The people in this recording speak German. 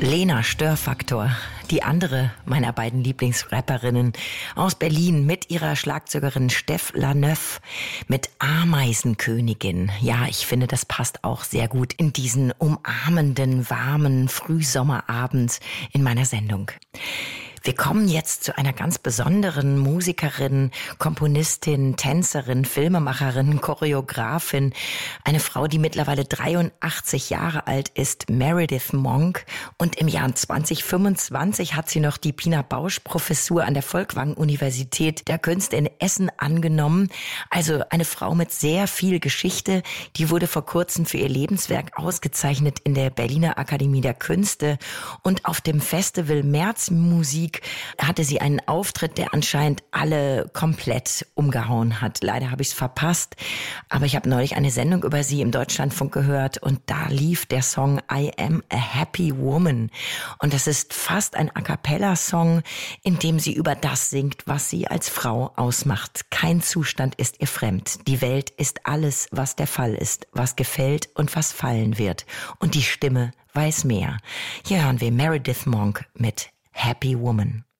Lena Störfaktor, die andere meiner beiden Lieblingsrapperinnen aus Berlin mit ihrer Schlagzeugerin Steph Laneuf mit Ameisenkönigin. Ja, ich finde, das passt auch sehr gut in diesen umarmenden, warmen Frühsommerabend in meiner Sendung. Wir kommen jetzt zu einer ganz besonderen Musikerin, Komponistin, Tänzerin, Filmemacherin, Choreografin. Eine Frau, die mittlerweile 83 Jahre alt ist, Meredith Monk. Und im Jahr 2025 hat sie noch die Pina-Bausch-Professur an der Folkwang-Universität der Künste in Essen angenommen. Also eine Frau mit sehr viel Geschichte. Die wurde vor kurzem für ihr Lebenswerk ausgezeichnet in der Berliner Akademie der Künste. Und auf dem Festival Märzmusik hatte sie einen Auftritt, der anscheinend alle komplett umgehauen hat. Leider habe ich es verpasst, aber ich habe neulich eine Sendung über sie im Deutschlandfunk gehört und da lief der Song I Am a Happy Woman. Und das ist fast ein A-cappella-Song, in dem sie über das singt, was sie als Frau ausmacht. Kein Zustand ist ihr fremd. Die Welt ist alles, was der Fall ist, was gefällt und was fallen wird. Und die Stimme weiß mehr. Hier hören wir Meredith Monk mit Happy Woman.